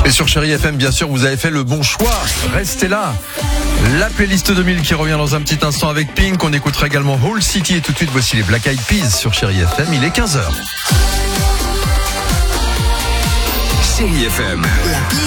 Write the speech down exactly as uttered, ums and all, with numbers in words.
Et sur Chérie F M, bien sûr, vous avez fait le bon choix. Restez là. La playlist deux mille qui revient dans un petit instant avec Pink. On écoutera également Whole City et tout de suite, voici les Black Eyed Peas sur Chérie F M. Il est quinze heures. Chérie F M.